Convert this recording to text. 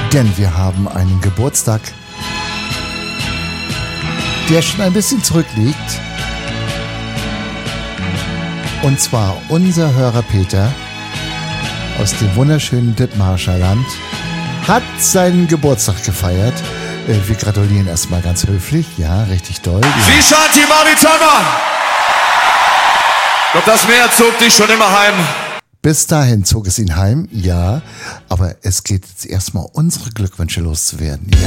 Denn wir haben einen Geburtstag, der schon ein bisschen zurückliegt. Und zwar unser Hörer Peter aus dem wunderschönen Dithmarscher Land hat seinen Geburtstag gefeiert. Wir gratulieren erstmal ganz höflich. Ja, richtig doll. Wie Shanti Maritana! Doch das Meer zog dich schon immer heim. Bis dahin zog es ihn heim, ja. Aber es geht jetzt erstmal unsere Glückwünsche loszuwerden. Ja.